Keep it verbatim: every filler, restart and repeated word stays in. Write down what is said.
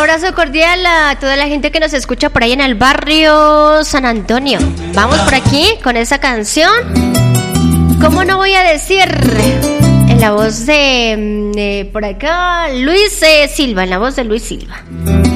abrazo cordial a toda la gente que nos escucha por ahí en el barrio San Antonio. Vamos por aquí con esa canción. ¿Cómo no voy a decir? En la voz de, de por acá, Luis eh, Silva, en la voz de Luis Silva.